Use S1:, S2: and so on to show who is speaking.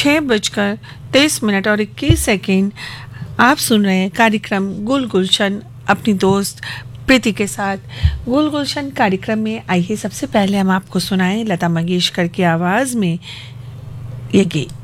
S1: 6:23 और 21 आप सुन रहे हैं कार्यक्रम गुल गुलशन अपनी दोस्त प्रीति के साथ। गुल गुलशन कार्यक्रम में आइए सबसे पहले हम आपको सुनाएं लता मंगेशकर की आवाज़ में ये गीत।